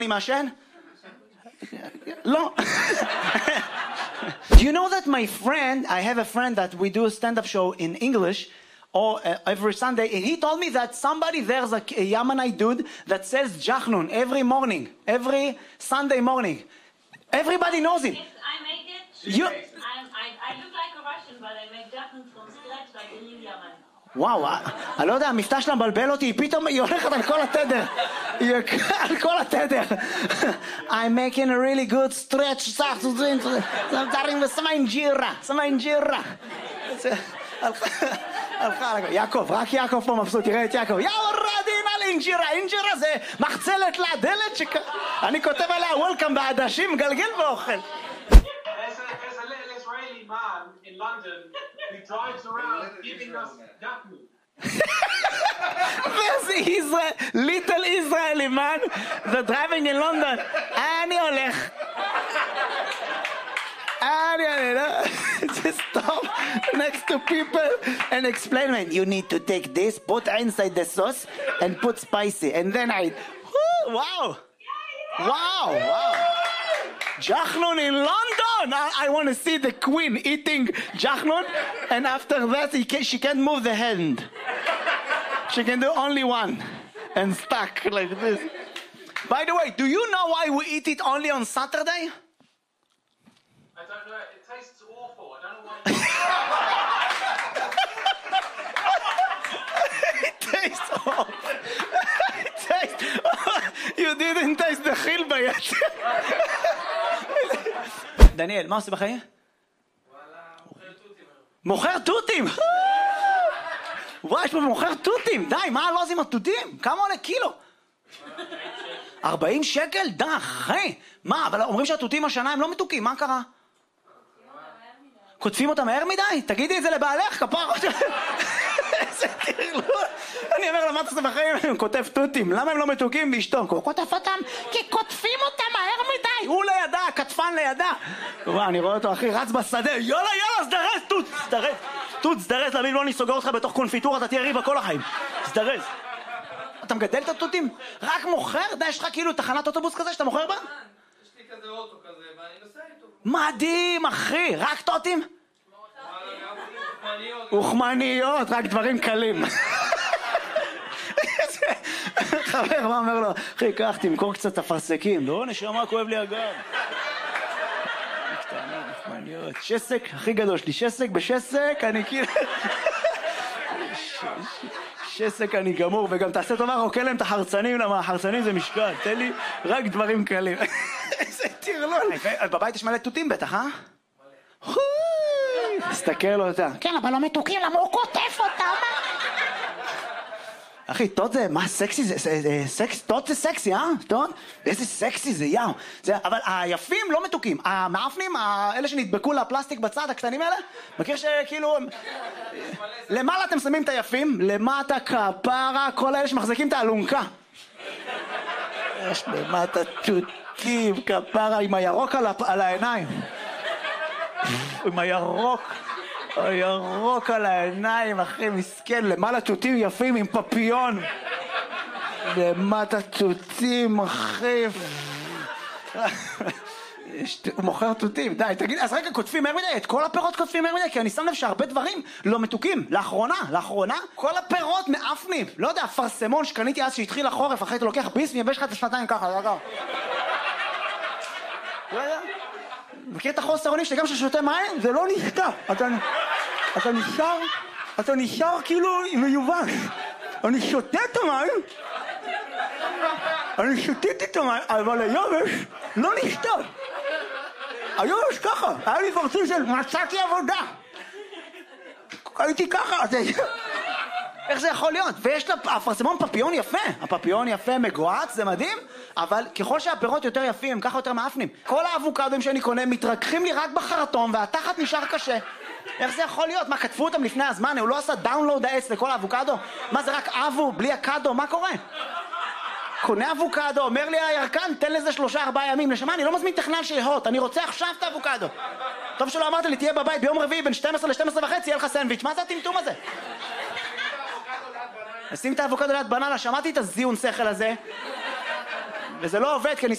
אני מעשן? לא. Do you know that my friend, I have a friend that we do a stand-up show in English or every Sunday, and he told me that somebody there's a Yemenite dude that sells jachnun every morning, every Sunday morning. Everybody knows him. Yes, I make it. I look like a Russian, but I make jachnun from scratch like a real Yemen. וואו, אני לא יודע, המבטא שלה מבלבל אותי, פתאום היא הולכת על כל התדר. היא על כל התדר. I'm making a really good stretch, שמה אינג'ירה, שמה אינג'ירה. יעקב, רק יעקב פה מבסוט, תראה את יעקב. יורדין על אינג'ירה, אינג'ירה זה מחצלת לדלת אני כותב עליה וולקאם בעדשים, גלגל ואוכל. Man in London who drives around giving us jachnun. There's Israel, little Israeli man that's driving in London. אני הולך. Just stop next to people and explain, man, you need to take this, put inside the sauce and put spicy. And then wow. Jachnun in London! I want to see the queen eating jachnun, and after that she can't move the hand. She can do only one, and stuck like this. By the way, do you know why we eat it only on Saturday? I don't know, it tastes awful. I don't know why. It tastes awful. You didn't taste the chilba yet. דניאל, מה עושה בחיים? מוכר תותים! וואי, יש פה מוכר תותים! די, מה לא עושים התותים? כמה עולה קילו? 40 שקל? די, אחי! מה, אבל אומרים שהתותים השנה הם לא מתוקים, מה קרה? כותבים אותם מהר מדי? תגידי את זה לבעלך, כפר! איזה תרלול! אני אומר לו, מה אתה עושה בחיים? אני כותב תותים, למה הם לא מתוקים באשתו? הוא כותב אותם כי כותבים אותם מהר מדי! הוא לידה, כתפן לידה! אני רואה אותו, אחי, רץ בשדה, יאללה, סדרס, תות, סדרס, להבין, לא נסוגר אותך בתוך קונפיטורה, אתה תהיה ריבה כל החיים. סדרס. אתה מגדל את התותים? רק מוכר? די, יש לך כאילו תחנת אוטובוס כזה שאתה מוכר בה? יש לי כזה אוטו כזה, ואני נוסע איתו. מדהים, אחי, רק תותים? אוכמניות, רק דברים קלים. חבר, מה אומר לו? אחי, קח, תמכור קצת אפרסקים. לא, נשמה, כואב לי הגב. קטנה, אוכמניות. שסק, הכי גדול שלי, שסק בשסק, אני כאילו... שסק אני גמור, וגם תעשה טובה, רוקל להם את החרצנים, למה החרצנים זה משקל, תן לי רק דברים קלים. איזה תרלול. בבית יש מלא תותים בטח, אה? תסתכל לו אותה. כן, אבל לא מתוקים, למה הוא כותב אותם? אחי, תות זה, מה סקסי זה? תות זה סקסי, אה? תות? איזה סקסי זה, יאו. אבל היפים לא מתוקים. המאפנים, אלה שנדבקו לפלסטיק בצד, הקטנים האלה, מכיר שכאילו... למעלה אתם שמים את היפים, למטה כפרה, כל האלה שמחזיקים את האלונקה. יש למטה תותים, כפרה, עם הירוק על העיניים. עם הירוק על העיניים, אחי, מסכן, למעלה תותים יפים עם פפיון. למטה תותים, אחי. הוא מוכר תותים, די, תגיד, אז רגע, כותבים מהר מדי, את כל הפירות כותבים מהר מדי, כי אני שם לב שהרבה דברים לא מתוקים. לאחרונה, כל הפירות מאפנים. לא יודע, פרסמון שקניתי אז שהתחיל החורף, אחרי אתה לוקח ביס, מייבש לך את השנתיים ככה, לא יודע. מכיר את החוסר אונים שגם ששותה מים? זה לא נשתה. אתה נשאר כאילו מיובש. אני שותה את המים, אני שותיתי את המים, אבל היובש לא נשתה. היובש ככה, היה לי פרצוף של מצאתי עבודה. הייתי ככה, איך זה יכול להיות? ויש לה הפרסמון פפיון יפה, הפפיון יפה מגועץ, זה מדהים, אבל ככל שהפירות יותר יפים, ככה יותר מאפנים. כל האבוקדוים שאני קונה מתרככים לי רק בחרטום, והתחת נשאר קשה. איך זה יכול להיות? מה, כתבו אותם לפני הזמן? הוא לא עשה דאונלוד העץ לכל האבוקדו? מה, זה רק אבו, בלי הקדו? מה קורה? קונה אבוקדו, אומר לי הירקן, תן לזה 3-4 ימים. לשמה, אני לא מזמין תכנן שיהות, אני רוצה עכשיו את האבוקדו. טוב שלא אמרת לי, תהיה בבית ביום רביעי בין 12 ל-12 וחצי, יהיה לך סנדוויץ'. מה זה הטמטום הזה? שים את האבוקדו ליד בננה, שמעתי את הזיון שכל הזה. וזה לא עובד, כי אני